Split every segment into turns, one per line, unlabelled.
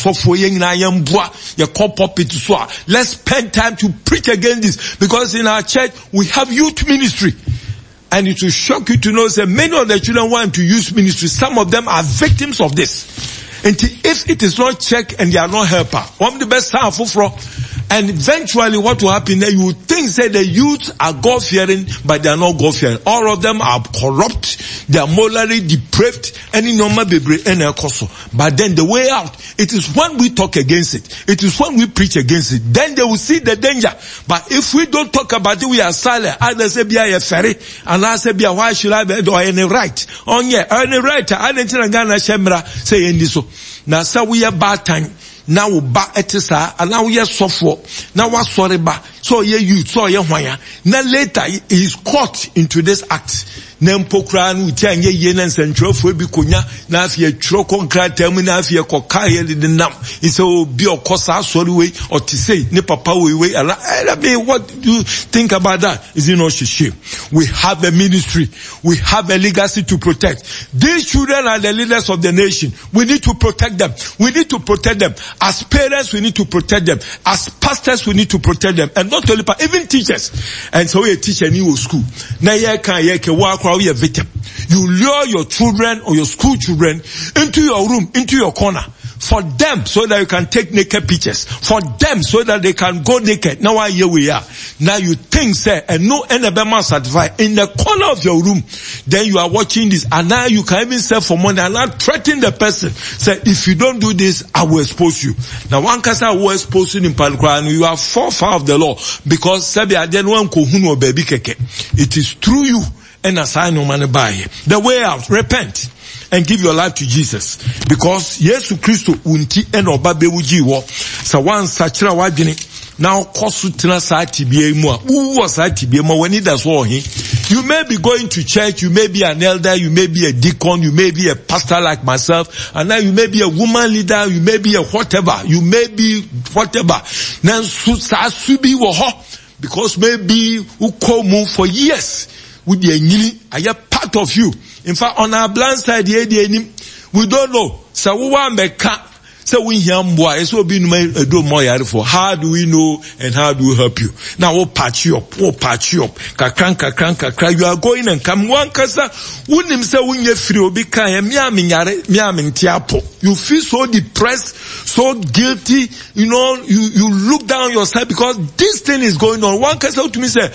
asofo yen na yemboa ye pulpit so. Let's spend time to preach against this, because in our church we have youth ministry. And it will shock you to know that many of the children want to use ministry. Some of them are victims of this. And if it is not checked and they are not helper, one of the best time for. And eventually what will happen there, you would think that the youth are God-fearing, but they are not God-fearing. All of them are corrupt, they are morally depraved, and in normal baby and also. But then the way out, it is when we talk against it. It is when we preach against it. Then they will see the danger. But if we don't talk about it, we are silent. Others say, be a ferry, and I say, be a why should I be or any right? On yeah, any right. I didn't Ghana Shemra say in this. Now, so we are bad time. Now ba etisa, and now yes software. Now what sorry ba. So ye youth, so ye wanya. Now later he is caught into this act. Nempokra nu tia nye ye na nsentro bi konya na afie tro konkrata mu na afie koka ye de nam. He say obi okosa sorry we or to say ne papa we ala. What do you think about that? Is it not shame? We have a ministry, we have a legacy to protect. These children are the leaders of the nation. We need to protect them. We need to protect them. As parents, we need to protect them. As pastors, we need to protect them. And not only, even teachers. And so we a teacher in your school. Now you can walk around a victim. You lure your children or your school children into your room, into your corner. For them, so that you can take naked pictures. For them, so that they can go naked. Now here we are. Now you think, say, and no NBM certified in the corner of your room. Then you are watching this, and now you can even sell for money and not threaten the person. Say, if you don't do this, I will expose you. Now one casa will expose you in Palukra, and you are far of the law, because Sabi Aden one kohuno baby keke. It is through you and assign no money by. The way out, repent. And give your life to Jesus. Because Yesu Christo unti eno babe uji wo. Sa wan sachira wajini. Now kosu tina sa tibiye mua. Uwa sa tibiye mua. When it does war he. You may be going to church. You may be an elder. You may be a deacon. You may be a pastor like myself. And now you may be a woman leader. You may be a whatever. You may be whatever. Now sa subi wo ho. Because maybe uko for years. With the nyili. Are you part of you? In fact, on our blind side, we don't know. So we want to so we hear more. So be do more for. How do we know and how do we help you? Now we'll patch you up. Kakran. You are going and come one kasa. Wouldn't say when you free obi kan you feel so depressed, so guilty. You know, you look down yourself because this thing is going on. One kasa to me say,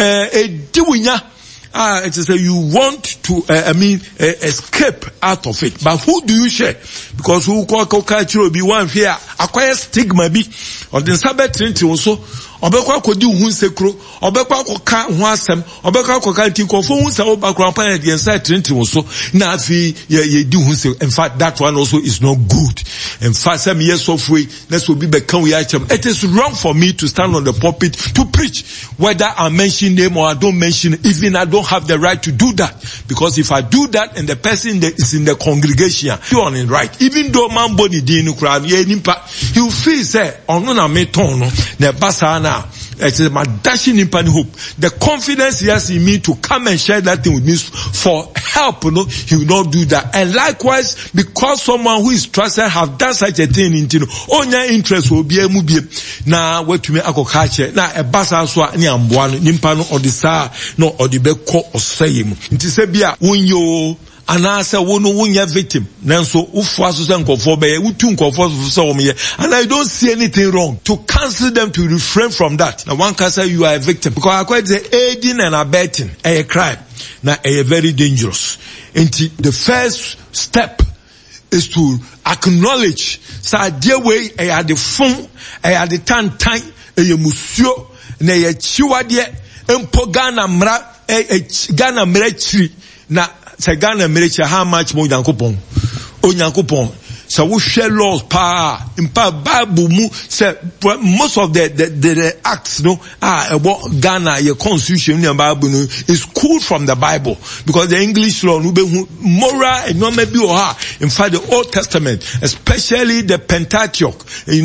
it is you want to, escape out of it. But who do you share? Because who culture be one here, acquire stigma be, or the Sabbath Trinity also, obekwa kodi hu nsekro, obekwa koka hu asem, obekwa koka ntinko fo hu se obakwa pan the inside Trinity also, na afi ye di hu nse. In fact, that one also is not good. In fact, some years of way, let's be become we item. It is wrong for me to stand on the pulpit to preach, whether I mention them or I don't mention, even I don't have the right to do that. Because if I do that and the person that is in the congregation, you are on it right. Even though man body didn't cry, he will feel say, ono na metono, ne basana. It is my dashing in hope. The confidence he has in me to come and share that thing with me for help, he will not do that. And likewise, because someone who is trusted have done such a thing in onya interest will be na what you may akokache na a basa so ni amboano nimpa no odisa no odibeko osayim. Nti se bia wonyo anasa wono wonya victim nanso ufu aso se nkofo be utu nkofo so omye, and I don't see anything wrong to cancel them, to refrain from that. Now one can say you are a victim, because I quite say aiding and abetting a crime now a very dangerous. And the first step is to acknowledge sa dear way I had the phone, I had the time a musio na ye chiwade empo Ghana mra Ghana mrechiri na say Ghana mrechi how much more onyankopon so we share laws pa in Bible mu say most of the acts about Ghana your constitution in Bible is cool from the Bible, because the English law moral and not maybe in fact the Old Testament, especially the Pentateuch,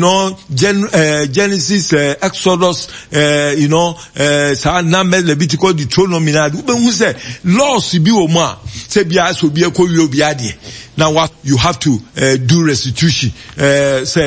Genesis, Exodus, Numbers, Leviticus, Deuteronomy, who say laws be o ma say bia so be ko wi obi ade. Now what you have to do restitution, say